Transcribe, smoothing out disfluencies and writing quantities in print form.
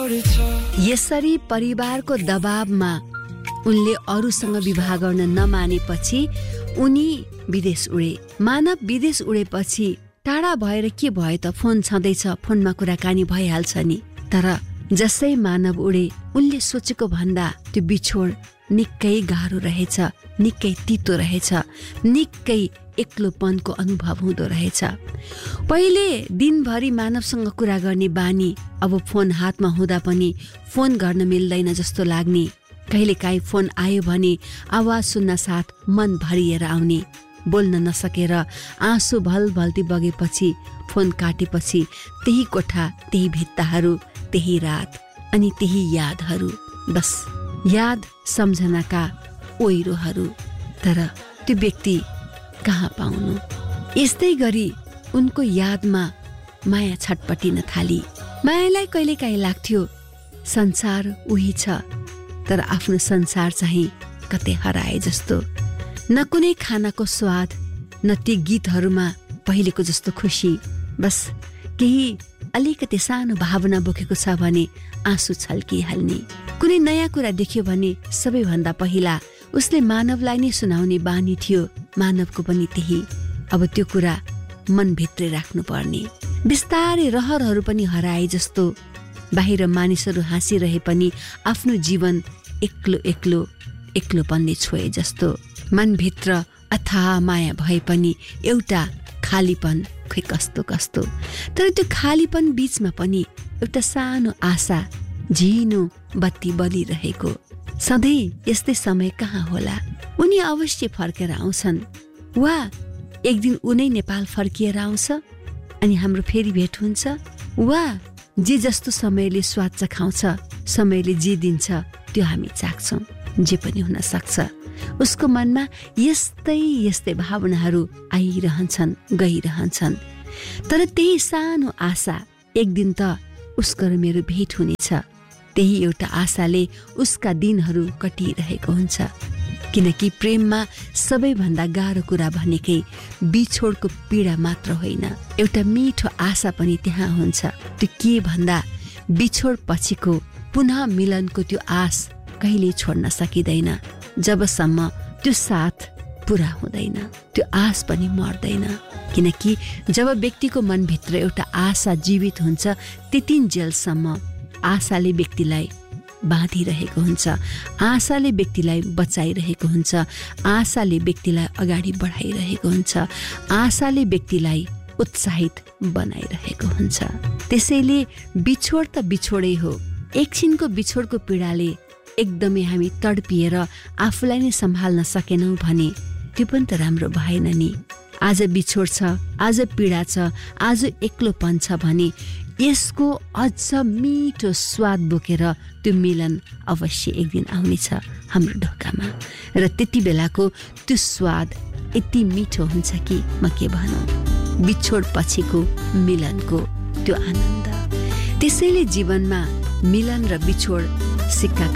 यसरी परिवारको दबावमा उनले अरूसँग विवाह गर्न नमानेपछि उनी विदेश उडे। मानव विदेश उडेपछि टाढा भएर के भयो त, फोन छँदैछ, फोनमा कुराकानी भइहाल्छ नि। तर जसै मानव उडे उनले सोचेको भन्दा त्यो बिछोड निकै गाह्रो रहेछ, निकै तितो रहेछ, निकै एक्लोपनको अनुभव हुँदो रहेछ। पहिले दिनभरि मानवसँग कुरा गर्ने बानी अब फोन हातमा हुँदा पनि फोन गर्न मिल्दैन जस्तो लाग्ने। कहिलेकाहीँ फोन आयो भने आवाज सुन्न साथ मन भरिएर आउने। बोल्न नसकेर आँसु भलभल्ती बगेपछि फोन काटेपछि त्यही कोठा, त्यही भित्ताहरू, त्यही रात अनि त्यही यादहरू, बस याद सम्झनाका ओइरोहरू। तर त्यो व्यक्ति कहाँ पाउनु? यस्तै गरी उनको यादमा माया छटपटिन थाली। मायालाई कहिलेकाहीँ लाग्थ्यो संसार उही छ, तर आफ्नो संसार चाहिँ कतै हराए जस्तो। न कुनै खानाको स्वाद, न ती गीतहरूमा पहिलेको जस्तो खुसी। बस केही अलिकति सानो भावना बोकेको छ भने आँसु छल्किहाल्ने। कुनै नयाँ कुरा देख्यो भने सबैभन्दा पहिला उसले मानवलाई नै सुनाउने बानी थियो। मानवको पनि त्यही। अब त्यो कुरा मनभित्रै राख्नु पर्ने। बिस्तारै रहरहरू पनि हराए जस्तो। बाहिर मानिसहरू हाँसिरहे पनि आफ्नो जीवन एक्लो एक्लो एक्लोपनले छोए जस्तो। मनभित्र अथाह माया भए पनि एउटा खालीपन, खै कस्तो कस्तो। तर त्यो खालीपन बीचमा पनि एउटा सानो आशा, झिनो बत्ती बलिरहेको। सधैँ यस्तै समय कहाँ होला? उनी अवश्य फर्केर आउँछन्, वा एक दिन उनै नेपाल फर्किएर आउँछ अनि हाम्रो फेरि भेट हुन्छ। वा जे जस्तो समयले स्वाद चखाउँछ, समयले जे दिन्छ त्यो हामी चाख्छौँ। जे पनि हुन सक्छ। उसको मनमा यस्तै यस्तै भावनाहरू आइरहन्छन्, गइरहन्छन्। तर त्यही सानो आशा, एक दिन त उसको र मेरो भेट हुनेछ। त्यही एउटा आशाले उसका दिनहरू कटिरहेको हुन्छ। किनकि प्रेममा सबैभन्दा गाह्रो कुरा भनेकै बिछोडको पीडा मात्र होइन, एउटा मिठो आशा पनि त्यहाँ हुन्छ। त्यो के भन्दा बिछोड पछिको पुनः मिलनको त्यो आश कहिले छोड्न सकिँदैन। जबसम्म त्यो साथ पुरा हुँदैन, त्यो आश पनि मर्दैन। किनकि जब व्यक्तिको मनभित्र एउटा आशा जीवित हुन्छ, त्यतिन्जेलसम्म आशाले व्यक्तिलाई बाँधिरहेको हुन्छ, आशाले व्यक्तिलाई बचाइरहेको हुन्छ, आशाले व्यक्तिलाई अगाडि बढाइरहेको हुन्छ, आशाले व्यक्तिलाई उत्साहित बनाइरहेको हुन्छ। त्यसैले बिछोड त बिछोडै हो। एकछिनको बिछोडको पीडाले एकदमै हामी तडपिएर आफूलाई नै सम्हाल्न सकेनौँ भने त्यो पनि त राम्रो भएन नि। आज बिछोड छ, आज पीडा छ, आज एक्लोपन छ भने यसको अझ मिठो स्वाद बोकेर त्यो मिलन अवश्य एक दिन आउनेछ हाम्रो ढोकामा। र त्यति बेलाको त्यो स्वाद यति मिठो हुन्छ कि म के भनौँ, बिछोड पछिको मिलनको त्यो आनन्द। त्यसैले जीवनमा मिलन र बिछोड सिक्का